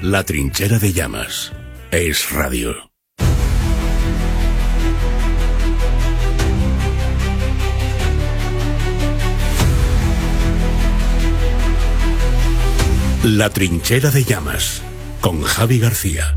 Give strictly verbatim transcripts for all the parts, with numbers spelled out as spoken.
La Trinchera de Llamas. Es radio. La Trinchera de Llamas, con Javi García.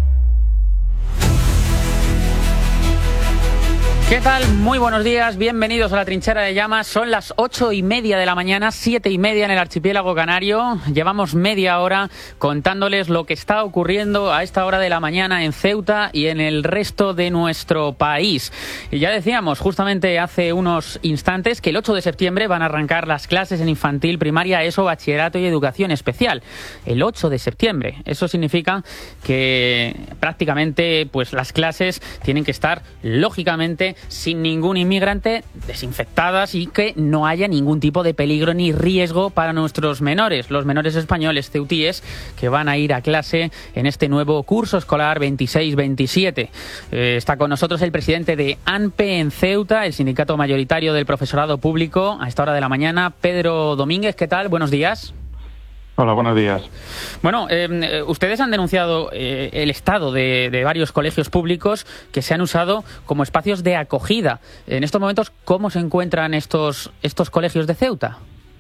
¿Qué tal? Muy buenos días, bienvenidos a La Trinchera de Llamas. Son las ocho y media de la mañana, siete y media en el archipiélago canario. Llevamos media hora contándoles lo que está ocurriendo a esta hora de la mañana en Ceuta y en el resto de nuestro país. Y ya decíamos justamente hace unos instantes que el ocho de septiembre van a arrancar las clases en infantil, primaria, ESO, bachillerato y educación especial. El ocho de septiembre. Eso significa que prácticamente pues las clases tienen que estar, lógicamente, sin ningún inmigrante, desinfectadas y que no haya ningún tipo de peligro ni riesgo para nuestros menores, los menores españoles ceutíes que van a ir a clase en este nuevo curso escolar veintiséis veintisiete. Eh, está con nosotros el presidente de ANPE en Ceuta, el sindicato mayoritario del profesorado público, a esta hora de la mañana, Pedro Domínguez. ¿Qué tal? Buenos días. Hola, buenos días. Bueno, eh, ustedes han denunciado eh, el estado de, de varios colegios públicos que se han usado como espacios de acogida. En estos momentos, ¿cómo se encuentran estos, estos colegios de Ceuta?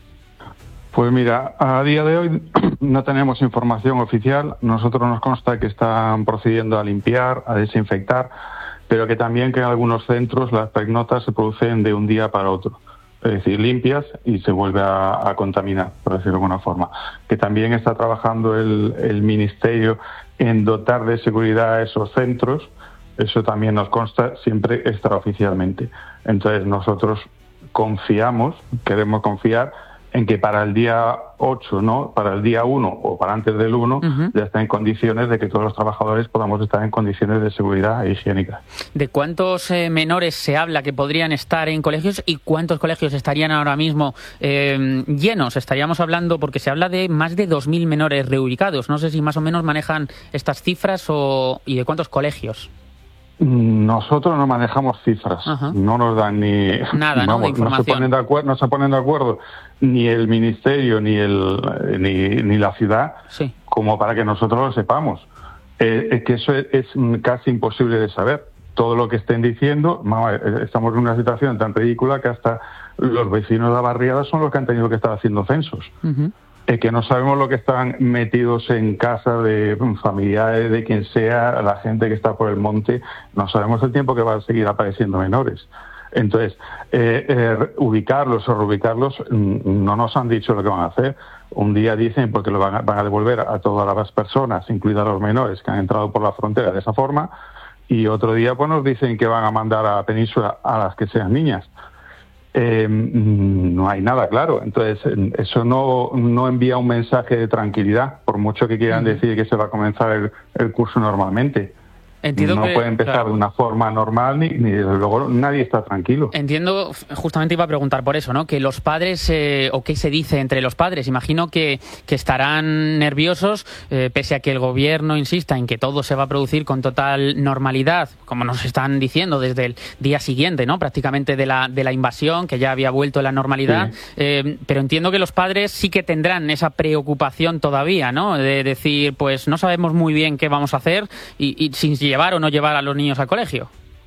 Pues mira, a día de hoy no tenemos información oficial. Nosotros nos consta que están procediendo a limpiar, a desinfectar, pero que también que en algunos centros las pernoctas se producen de un día para otro. Es decir, limpias y se vuelve a, a contaminar, por decirlo de alguna forma. Que también está trabajando el, el Ministerio en dotar de seguridad a esos centros. Eso también nos consta siempre extraoficialmente. Entonces nosotros confiamos, queremos confiar en que para el día ocho, ¿no? Para el día uno o para antes del uno, uh-huh. ya está en condiciones de que todos los trabajadores podamos estar en condiciones de seguridad e higiénica. ¿De cuántos eh, menores se habla que podrían estar en colegios y cuántos colegios estarían ahora mismo eh, llenos? Estaríamos hablando, porque se habla de más de dos mil menores reubicados. No sé si más o menos manejan estas cifras o y de cuántos colegios. Nosotros no manejamos cifras, uh-huh. no nos dan ni nada, ¿no? Vamos, no se ponen de acuerdo, no se ponen de acuerdo ni el ministerio ni el ni, ni la ciudad, sí. como para que nosotros lo sepamos. Eh, es que eso es, es casi imposible de saber. Todo lo que estén diciendo, mamá, estamos en una situación tan ridícula que hasta los vecinos de la barriada son los que han tenido que estar haciendo censos. Uh-huh. Es que no sabemos lo que están metidos en casa de familiares, de quien sea, la gente que está por el monte. No sabemos el tiempo que va a seguir apareciendo menores. Entonces, eh, eh, ubicarlos o reubicarlos, no nos han dicho lo que van a hacer. Un día dicen porque lo van a, van a devolver a todas las personas, incluidas los menores que han entrado por la frontera de esa forma, y otro día pues nos dicen que van a mandar a la península a las que sean niñas. Eh, no hay nada claro. Entonces eso no, no envía un mensaje de tranquilidad, por mucho que quieran uh-huh. decir que se va a comenzar el, el curso normalmente. Entiendo no que, puede empezar claro. de una forma normal ni, ni desde luego nadie está tranquilo. Entiendo, justamente iba a preguntar por eso, ¿no? Que los padres, eh, o qué se dice entre los padres, imagino que, que estarán nerviosos, eh, pese a que el gobierno insista en que todo se va a producir con total normalidad, como nos están diciendo desde el día siguiente, ¿no? Prácticamente de la, de la invasión, que ya había vuelto la normalidad, sí. eh, pero entiendo que los padres sí que tendrán esa preocupación todavía, ¿no? De decir, pues no sabemos muy bien qué vamos a hacer y, y sin llevar o no llevar a los niños al colegio.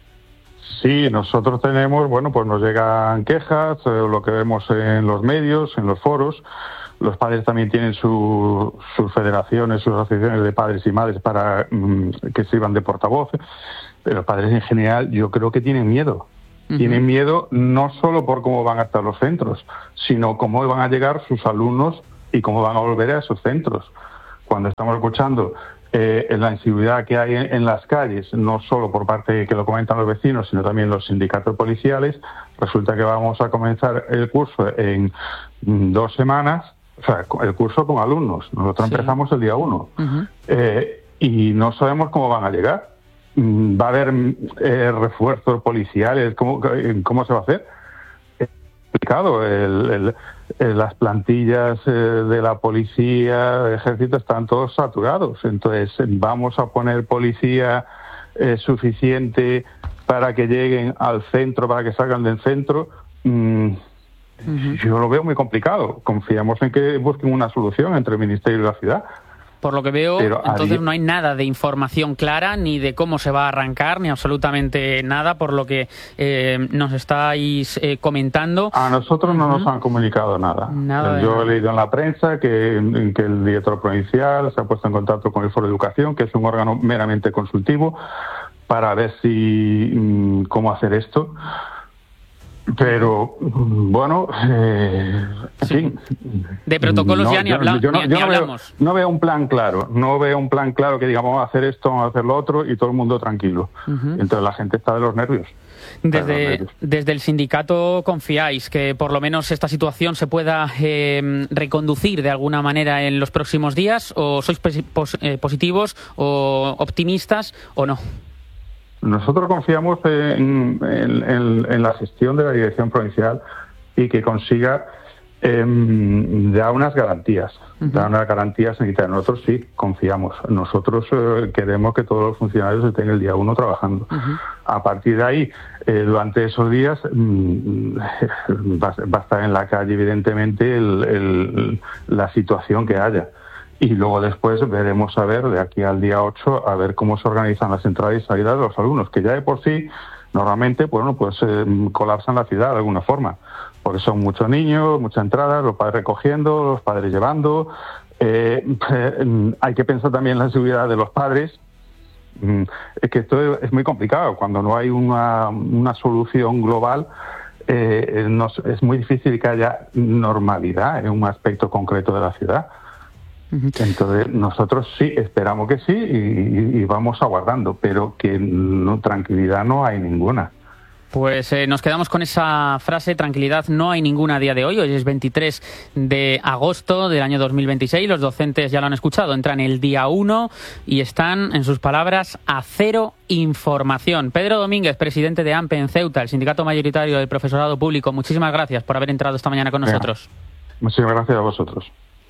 Sí, nosotros tenemos, bueno, pues nos llegan quejas, eh, lo que vemos en los medios, en los foros. Los padres también tienen su, sus federaciones, sus asociaciones de padres y madres para mm, que sirvan de portavoces. Pero los padres en general yo creo que tienen miedo. Uh-huh. Tienen miedo no solo por cómo van a estar los centros, sino cómo van a llegar sus alumnos y cómo van a volver a esos centros. Cuando estamos escuchando Eh, en la inseguridad que hay en, en las calles, no solo por parte que lo comentan los vecinos, sino también los sindicatos policiales, resulta que vamos a comenzar el curso en mm, dos semanas, o sea, el curso con alumnos. Nosotros sí. empezamos el día uno. Uh-huh. Eh, y no sabemos cómo van a llegar. Mm, ¿Va a haber eh, refuerzos policiales? ¿Cómo, cómo se va a hacer? Es complicado. El, el, las plantillas eh, de la policía, del ejército, están todos saturados. Entonces, vamos a poner policía eh, suficiente para que lleguen al centro, para que salgan del centro. Mm, uh-huh. Yo lo veo muy complicado. Confiamos en que busquen una solución entre el Ministerio y la ciudad. Por lo que veo, Pero entonces día... no hay nada de información clara, ni de cómo se va a arrancar, ni absolutamente nada, por lo que eh, nos estáis eh, comentando. A nosotros no uh-huh. nos han comunicado nada. nada Yo nada. he leído en la prensa que, que el director provincial se ha puesto en contacto con el Foro de Educación, que es un órgano meramente consultivo, para ver si cómo hacer esto. Pero, bueno, eh, sí. De protocolos no, ya ni, habla, yo no, ni, yo ni no hablamos. Veo, no veo un plan claro, no veo un plan claro que diga vamos a hacer esto, vamos a hacer lo otro y todo el mundo tranquilo. Uh-huh. Entonces la gente está de los nervios. Desde, desde el sindicato confiáis que por lo menos esta situación se pueda eh, reconducir de alguna manera en los próximos días, o sois pos, eh, positivos o optimistas o no? Nosotros confiamos en, en, en, en la gestión de la dirección provincial y que consiga eh, dar unas garantías, uh-huh. dar unas garantías sanitarias. Nosotros sí confiamos. Nosotros eh, queremos que todos los funcionarios estén el día uno trabajando. Uh-huh. A partir de ahí, eh, durante esos días, mmm, va, va a estar en la calle, evidentemente, el, el, la situación que haya. Y luego después veremos a ver, de aquí al día ocho, a ver cómo se organizan las entradas y salidas de los alumnos, que ya de por sí, normalmente, bueno, pues eh, colapsan la ciudad de alguna forma, porque son muchos niños, muchas entradas, los padres recogiendo, los padres llevando. Eh, eh, hay que pensar también en la seguridad de los padres. Mm, es que esto es muy complicado. Cuando no hay una, una solución global, eh, no, es muy difícil que haya normalidad en un aspecto concreto de la ciudad. Entonces nosotros sí esperamos que sí y, y vamos aguardando, pero que no, tranquilidad no hay ninguna. Pues eh, nos quedamos con esa frase, tranquilidad no hay ninguna a día de hoy. Hoy es veintitrés de agosto del año dos mil veintiséis, los docentes ya lo han escuchado, entran el día uno y están, en sus palabras, a cero información. Pedro Domínguez, presidente de AMPE en Ceuta, el sindicato mayoritario del profesorado público, muchísimas gracias por haber entrado esta mañana con nosotros. Bien. Muchísimas gracias a vosotros.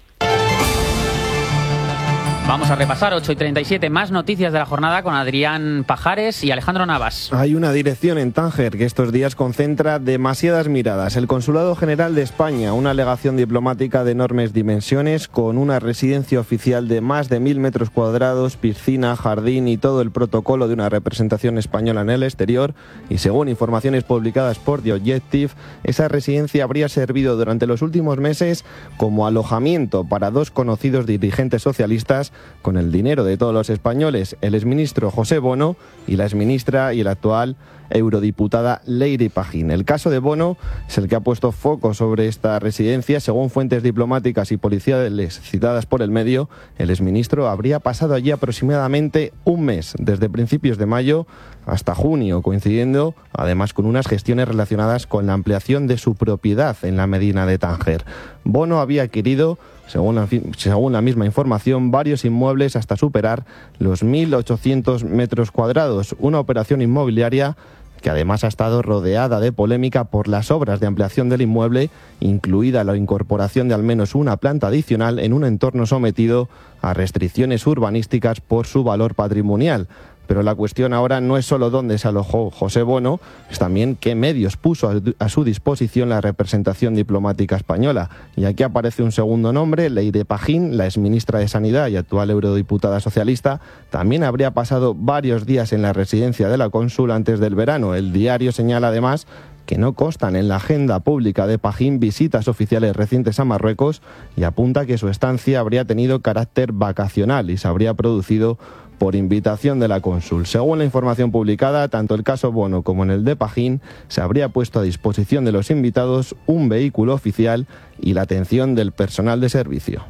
Vamos a repasar ocho y treinta y siete, más noticias de la jornada con Adrián Pajares y Alejandro Navas. Hay una dirección en Tánger que estos días concentra demasiadas miradas. El Consulado General de España, una legación diplomática de enormes dimensiones, con una residencia oficial de más de mil metros cuadrados, piscina, jardín y todo el protocolo de una representación española en el exterior. Y según informaciones publicadas por The Objective, esa residencia habría servido durante los últimos meses como alojamiento para dos conocidos dirigentes socialistas, con el dinero de todos los españoles, el exministro José Bono y la exministra y la actual eurodiputada Leire Pagín. El caso de Bono es el que ha puesto foco sobre esta residencia. Según fuentes diplomáticas y policiales citadas por el medio, el exministro habría pasado allí aproximadamente un mes, desde principios de mayo hasta junio, coincidiendo además con unas gestiones relacionadas con la ampliación de su propiedad en la Medina de Tánger. Bono había adquirido, según la, según la misma información, varios inmuebles hasta superar los mil ochocientos metros cuadrados, una operación inmobiliaria que además ha estado rodeada de polémica por las obras de ampliación del inmueble, incluida la incorporación de al menos una planta adicional en un entorno sometido a restricciones urbanísticas por su valor patrimonial. Pero la cuestión ahora no es solo dónde se alojó José Bono, es también qué medios puso a su disposición la representación diplomática española. Y aquí aparece un segundo nombre, Leire Pagín, la exministra de Sanidad y actual eurodiputada socialista. También habría pasado varios días en la residencia de la cónsul antes del verano. El diario señala además que no constan en la agenda pública de Pagín visitas oficiales recientes a Marruecos y apunta que su estancia habría tenido carácter vacacional y se habría producido por invitación de la cónsul. Según la información publicada, tanto el caso Bono como en el de Pagín, se habría puesto a disposición de los invitados un vehículo oficial y la atención del personal de servicio.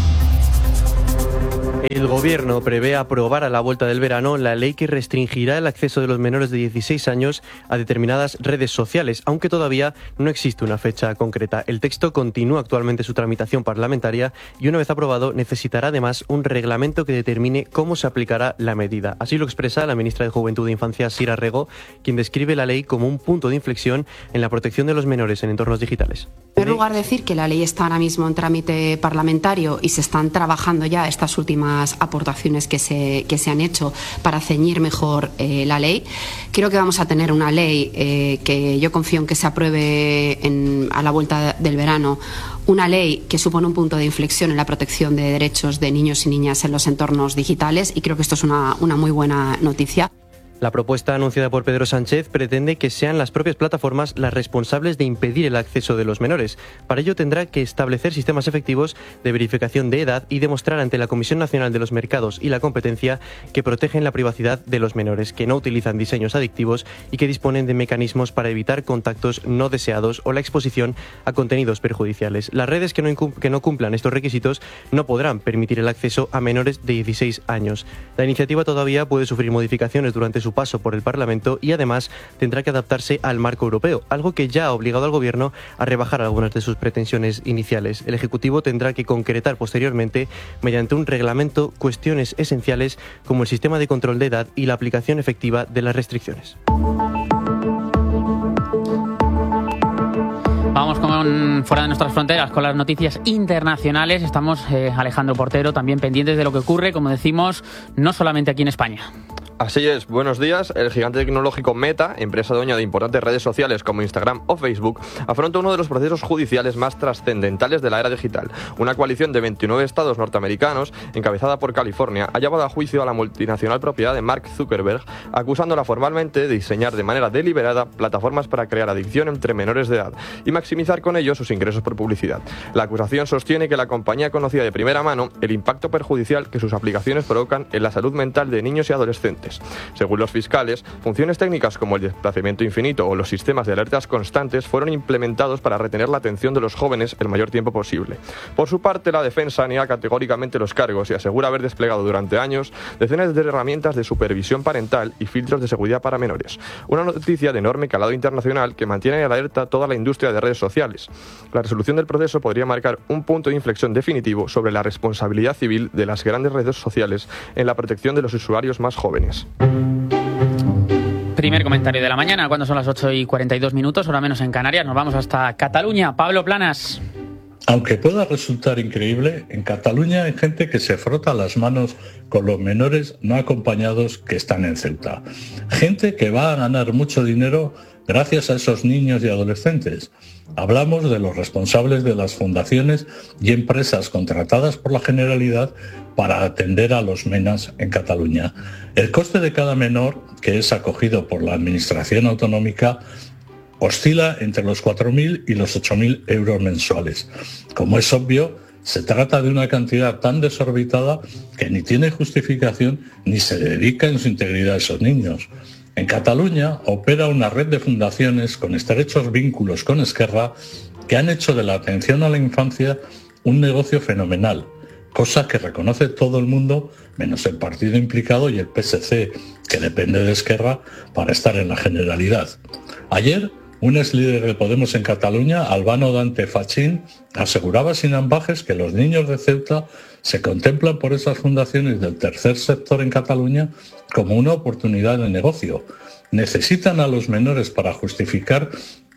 El Gobierno prevé aprobar a la vuelta del verano la ley que restringirá el acceso de los menores de dieciséis años a determinadas redes sociales, aunque todavía no existe una fecha concreta. El texto continúa actualmente su tramitación parlamentaria y una vez aprobado necesitará además un reglamento que determine cómo se aplicará la medida. Así lo expresa la ministra de Juventud e Infancia, Sira Rego, quien describe la ley como un punto de inflexión en la protección de los menores en entornos digitales. En primer lugar, decir que la ley está ahora mismo en trámite parlamentario y se están trabajando ya estas últimas las aportaciones que se, que se han hecho para ceñir mejor eh, la ley. Creo que vamos a tener una ley eh, que yo confío en que se apruebe en, a la vuelta del verano, una ley que supone un punto de inflexión en la protección de derechos de niños y niñas en los entornos digitales, y creo que esto es una, una muy buena noticia. La propuesta anunciada por Pedro Sánchez pretende que sean las propias plataformas las responsables de impedir el acceso de los menores. Para ello tendrá que establecer sistemas efectivos de verificación de edad y demostrar ante la Comisión Nacional de los Mercados y la Competencia que protegen la privacidad de los menores, que no utilizan diseños adictivos y que disponen de mecanismos para evitar contactos no deseados o la exposición a contenidos perjudiciales. Las redes que no, que no cumplan estos requisitos no podrán permitir el acceso a menores de dieciséis años. La iniciativa todavía puede sufrir modificaciones durante su su paso por el Parlamento y además tendrá que adaptarse al marco europeo, algo que ya ha obligado al Gobierno a rebajar algunas de sus pretensiones iniciales. El Ejecutivo tendrá que concretar posteriormente, mediante un reglamento, cuestiones esenciales como el sistema de control de edad y la aplicación efectiva de las restricciones. Vamos con fuera de nuestras fronteras con las noticias internacionales. Estamos, eh, Alejandro Portero, también pendientes de lo que ocurre, como decimos, no solamente aquí en España. Así es, buenos días. El gigante tecnológico Meta, empresa dueña de importantes redes sociales como Instagram o Facebook, afronta uno de los procesos judiciales más trascendentales de la era digital. Una coalición de veintinueve estados norteamericanos, encabezada por California, ha llevado a juicio a la multinacional propiedad de Mark Zuckerberg, acusándola formalmente de diseñar de manera deliberada plataformas para crear adicción entre menores de edad y maximizar con ello sus ingresos por publicidad. La acusación sostiene que la compañía conocía de primera mano el impacto perjudicial que sus aplicaciones provocan en la salud mental de niños y adolescentes. Según los fiscales, funciones técnicas como el desplazamiento infinito o los sistemas de alertas constantes fueron implementados para retener la atención de los jóvenes el mayor tiempo posible. Por su parte, la defensa niega categóricamente los cargos y asegura haber desplegado durante años decenas de herramientas de supervisión parental y filtros de seguridad para menores. Una noticia de enorme calado internacional que mantiene en alerta toda la industria de redes sociales. La resolución del proceso podría marcar un punto de inflexión definitivo sobre la responsabilidad civil de las grandes redes sociales en la protección de los usuarios más jóvenes. Primer comentario de la mañana, cuando son las ocho y cuarenta y dos minutos, hora menos en Canarias. Nos vamos hasta Cataluña. Pablo Planas. Aunque pueda resultar increíble, en Cataluña hay gente que se frota las manos con los menores no acompañados que están en Ceuta. Gente que va a ganar mucho dinero gracias a esos niños y adolescentes. Hablamos de los responsables de las fundaciones y empresas contratadas por la Generalidad para atender a los menas en Cataluña. El coste de cada menor, que es acogido por la Administración Autonómica, oscila entre los cuatro mil y los ocho mil euros mensuales. Como es obvio, se trata de una cantidad tan desorbitada que ni tiene justificación ni se dedica en su integridad a esos niños. En Cataluña opera una red de fundaciones con estrechos vínculos con Esquerra que han hecho de la atención a la infancia un negocio fenomenal, cosa que reconoce todo el mundo, menos el partido implicado y el P S C, que depende de Esquerra para estar en la Generalidad. Ayer, un ex líder de Podemos en Cataluña, Albano Dante Fachín, aseguraba sin ambajes que los niños de Ceuta se contemplan por esas fundaciones del tercer sector en Cataluña como una oportunidad de negocio. Necesitan a los menores para justificar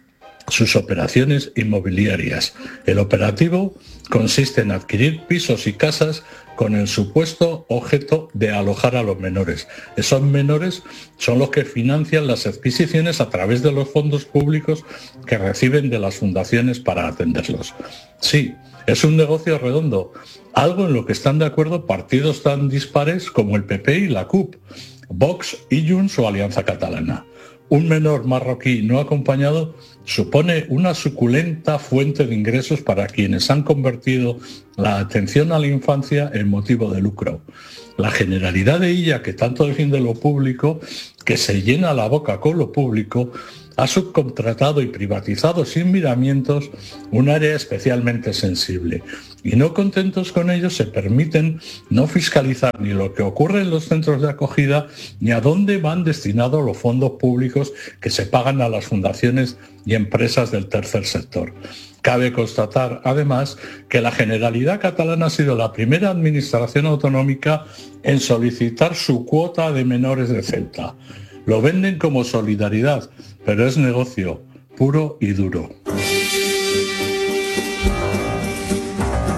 sus operaciones inmobiliarias. El operativo consiste en adquirir pisos y casas con el supuesto objeto de alojar a los menores. Esos menores son los que financian las adquisiciones a través de los fondos públicos que reciben de las fundaciones para atenderlos. Sí, es un negocio redondo, algo en lo que están de acuerdo partidos tan dispares como el P P y la C U P, Vox y Junts o Alianza Catalana. Un menor marroquí no acompañado supone una suculenta fuente de ingresos para quienes han convertido la atención a la infancia en motivo de lucro. La Generalidad de ella, que tanto defiende lo público, que se llena la boca con lo público, ha subcontratado y privatizado sin miramientos un área especialmente sensible. Y no contentos con ello, se permiten no fiscalizar ni lo que ocurre en los centros de acogida ni a dónde van destinados los fondos públicos que se pagan a las fundaciones y empresas del tercer sector. Cabe constatar, además, que la Generalidad catalana ha sido la primera administración autonómica en solicitar su cuota de menores de Ceuta. Lo venden como solidaridad, pero es negocio puro y duro.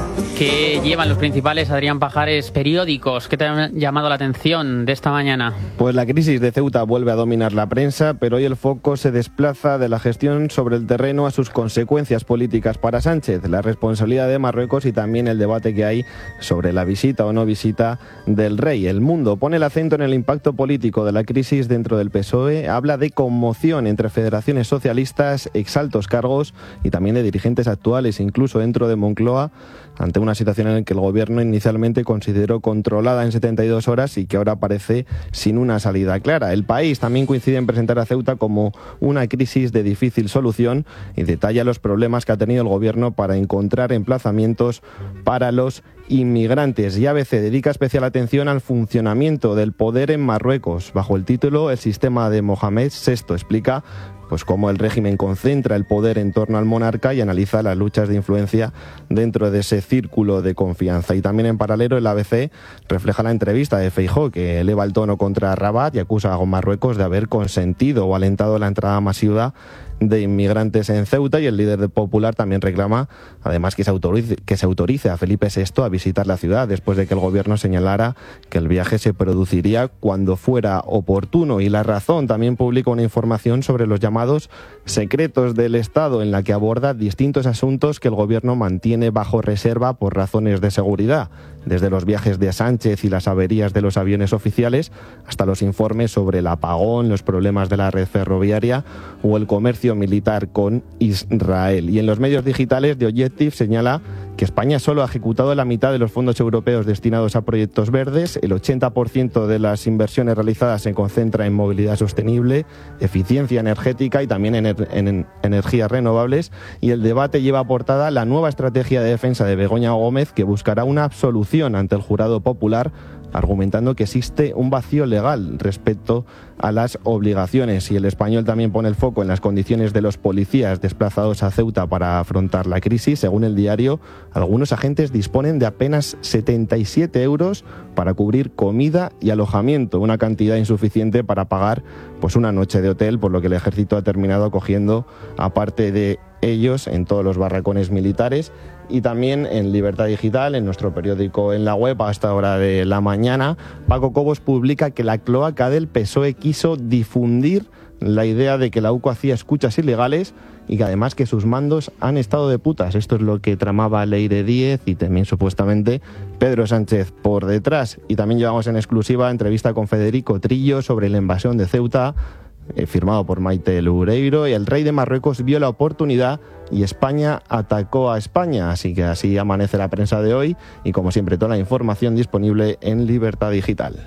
que llevan los principales, Adrián Pajares, periódicos. ¿Qué te ha llamado la atención de esta mañana? Pues la crisis de Ceuta vuelve a dominar la prensa, pero hoy el foco se desplaza de la gestión sobre el terreno a sus consecuencias políticas para Sánchez, la responsabilidad de Marruecos y también el debate que hay sobre la visita o no visita del rey. El Mundo pone el acento en el impacto político de la crisis dentro del P S O E, habla de conmoción entre federaciones socialistas, exaltos cargos y también de dirigentes actuales, incluso dentro de Moncloa, ante una situación en la que el gobierno inicialmente consideró controlada en setenta y dos horas y que ahora parece sin una salida clara. El País también coincide en presentar a Ceuta como una crisis de difícil solución y detalla los problemas que ha tenido el gobierno para encontrar emplazamientos para los inmigrantes. Y A B C dedica especial atención al funcionamiento del poder en Marruecos. Bajo el título El sistema de Mohamed sexto explica pues cómo el régimen concentra el poder en torno al monarca y analiza las luchas de influencia dentro de ese círculo de confianza. Y también en paralelo el A B C refleja la entrevista de Feijóo, que eleva el tono contra Rabat y acusa a Marruecos de haber consentido o alentado la entrada masiva de inmigrantes en Ceuta, y el líder popular también reclama además que se autorice, que se autorice a Felipe sexto a visitar la ciudad después de que el gobierno señalara que el viaje se produciría cuando fuera oportuno. Y La Razón también publica una información sobre los llamados secretos del Estado, en la que aborda distintos asuntos que el gobierno mantiene bajo reserva por razones de seguridad, desde los viajes de Sánchez y las averías de los aviones oficiales hasta los informes sobre el apagón, los problemas de la red ferroviaria o el comercio militar con Israel. Y en los medios digitales, The Objective señala que España solo ha ejecutado la mitad de los fondos europeos destinados a proyectos verdes. El ochenta por ciento de las inversiones realizadas se concentra en movilidad sostenible, eficiencia energética y también en, en energías renovables. Y el debate lleva a portada la nueva estrategia de defensa de Begoña Gómez, que buscará una absolución ante el jurado popular, argumentando que existe un vacío legal respecto a las obligaciones. Y El Español también pone el foco en las condiciones de los policías desplazados a Ceuta para afrontar la crisis. Según el diario, algunos agentes disponen de apenas setenta y siete euros para cubrir comida y alojamiento, una cantidad insuficiente para pagar pues una noche de hotel, por lo que el ejército ha terminado acogiendo a parte de ellos en todos los barracones militares. Y también en Libertad Digital, en nuestro periódico en la web, a esta hora de la mañana, Paco Cobos publica que la cloaca del P S O E quiso difundir la idea de que la U C O hacía escuchas ilegales y que además que sus mandos han estado de putas. Esto es lo que tramaba Leire Díez y también supuestamente Pedro Sánchez por detrás. Y también llevamos en exclusiva entrevista con Federico Trillo sobre la invasión de Ceuta, eh, firmado por Maite Loureiro, y el rey de Marruecos vio la oportunidad y España atacó a España. Así que así amanece la prensa de hoy y, como siempre, toda la información disponible en Libertad Digital.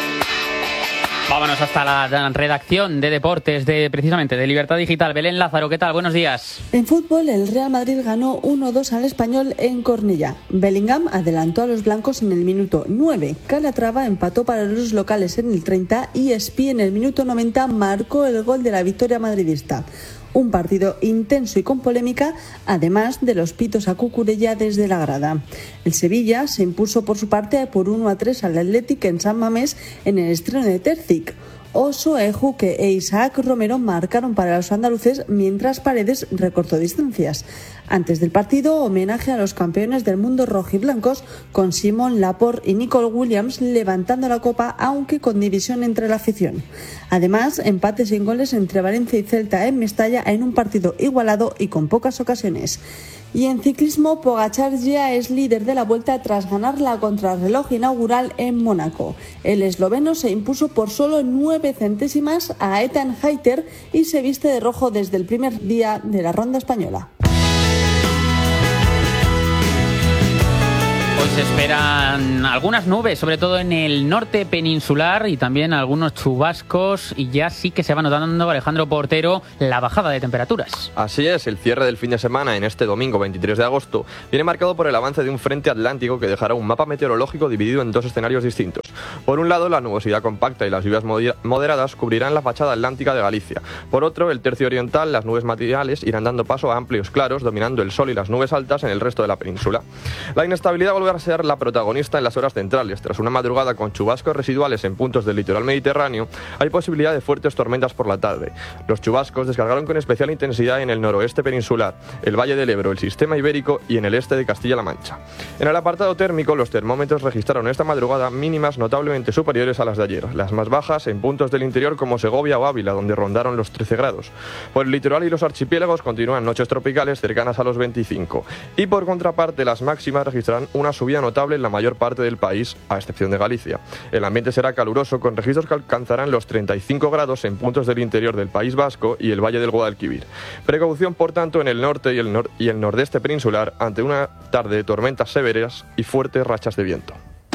Vámonos hasta la redacción de deportes de precisamente de Libertad Digital. Belén Lázaro, ¿qué tal? Buenos días. En fútbol, el Real Madrid ganó uno dos al Español en Cornellá. Bellingham adelantó a los blancos en el minuto nueve. Calatrava empató para los locales en el treinta y Espí en el minuto noventa marcó el gol de la victoria madridista. Un partido intenso y con polémica, además de los pitos a Cucurella desde la grada. El Sevilla se impuso por su parte por uno a tres al Athletic en San Mamés en el estreno de Terzic. Oso, Ejuque e Isaac Romero marcaron para los andaluces, mientras Paredes recortó distancias. Antes del partido, homenaje a los campeones del mundo rojiblancos, con Simon Laporte y Nicole Williams levantando la copa, aunque con división entre la afición. Además, empates sin goles entre Valencia y Celta en Mestalla en un partido igualado y con pocas ocasiones. Y en ciclismo, Pogačar ya es líder de la Vuelta tras ganar la contrarreloj inaugural en Mónaco. El esloveno se impuso por solo nueve centésimas a Ethan Hayter y se viste de rojo desde el primer día de la ronda española. Hoy se esperan algunas nubes, sobre todo en el norte peninsular, y también algunos chubascos, y ya sí que se va notando, Alejandro Portero, la bajada de temperaturas. Así es, el cierre del fin de semana en este domingo veintitrés de agosto viene marcado por el avance de un frente atlántico que dejará un mapa meteorológico dividido en dos escenarios distintos. Por un lado, la nubosidad compacta y las lluvias moderadas cubrirán la fachada atlántica de Galicia. Por otro, el tercio oriental, las nubes matinales irán dando paso a amplios claros, dominando el sol y las nubes altas en el resto de la península. La inestabilidad volverá a ser la protagonista en las horas centrales. Tras una madrugada con chubascos residuales en puntos del litoral mediterráneo, hay posibilidad de fuertes tormentas por la tarde. Los chubascos descargaron con especial intensidad en el noroeste peninsular, el Valle del Ebro, el sistema ibérico y en el este de Castilla-La Mancha. En el apartado térmico, los termómetros registraron esta madrugada mínimas notablemente superiores a las de ayer, las más bajas en puntos del interior como Segovia o Ávila, donde rondaron los trece grados. Por el litoral y los archipiélagos continúan noches tropicales cercanas a los veinticinco. Y por contraparte, las máximas registrarán una subida notable en la mayor parte del país, a excepción de Galicia. El ambiente será caluroso, con registros que alcanzarán los treinta y cinco grados en puntos del interior del País Vasco y el Valle del Guadalquivir. Precaución, por tanto, en el norte y el, nor- y el nordeste peninsular ante una tarde de tormentas severas y fuertes rachas de viento.